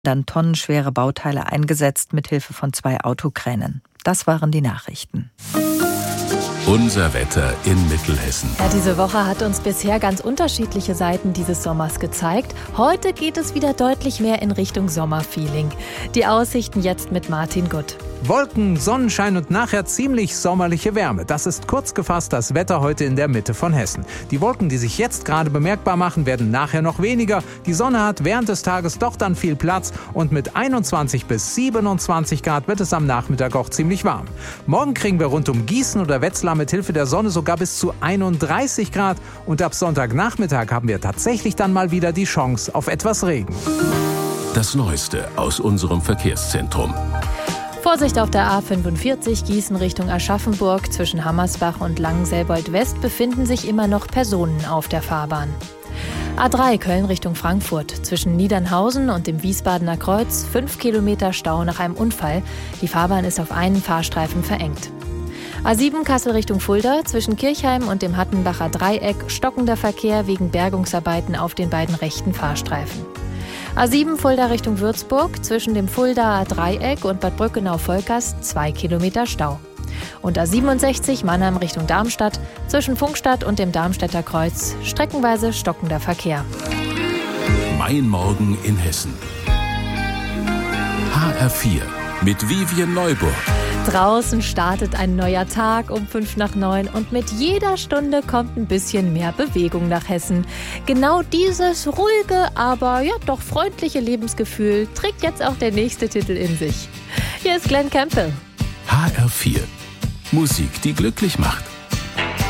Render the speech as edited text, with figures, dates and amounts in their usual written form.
dann tonnenschwere Bauteile eingesetzt mit Hilfe von 2 Autokränen. Das waren die Nachrichten. Unser Wetter in Mittelhessen. Ja, diese Woche hat uns bisher ganz unterschiedliche Seiten dieses Sommers gezeigt. Heute geht es wieder deutlich mehr in Richtung Sommerfeeling. Die Aussichten jetzt mit Martin Gutt. Wolken, Sonnenschein und nachher ziemlich sommerliche Wärme. Das ist kurz gefasst das Wetter heute in der Mitte von Hessen. Die Wolken, die sich jetzt gerade bemerkbar machen, werden nachher noch weniger. Die Sonne hat während des Tages doch dann viel Platz und mit 21 bis 27 Grad wird es am Nachmittag auch ziemlich warm. Morgen kriegen wir rund um Gießen oder Wetzlar mit Hilfe der Sonne sogar bis zu 31 Grad und ab Sonntagnachmittag haben wir tatsächlich dann mal wieder die Chance auf etwas Regen. Das Neueste aus unserem Verkehrszentrum. Vorsicht auf der A45 Gießen Richtung Aschaffenburg. Zwischen Hammersbach und Langenselbold-West befinden sich immer noch Personen auf der Fahrbahn. A3 Köln Richtung Frankfurt. Zwischen Niedernhausen und dem Wiesbadener Kreuz 5 Kilometer Stau nach einem Unfall. Die Fahrbahn ist auf einen Fahrstreifen verengt. A7 Kassel Richtung Fulda. Zwischen Kirchheim und dem Hattenbacher Dreieck stockender Verkehr wegen Bergungsarbeiten auf den beiden rechten Fahrstreifen. A7 Fulda Richtung Würzburg, zwischen dem Fuldaer Dreieck und Bad Brückenau-Volkers 2 Kilometer Stau. Und A67 Mannheim Richtung Darmstadt, zwischen Funkstadt und dem Darmstädter Kreuz streckenweise stockender Verkehr. Mein Morgen in Hessen. HR4 mit Vivien Neuburg. Draußen startet ein neuer Tag um 8:55 und mit jeder Stunde kommt ein bisschen mehr Bewegung nach Hessen. Genau dieses ruhige, aber ja doch freundliche Lebensgefühl trägt jetzt auch der nächste Titel in sich. Hier ist Glenn Campbell. HR4. Musik, die glücklich macht.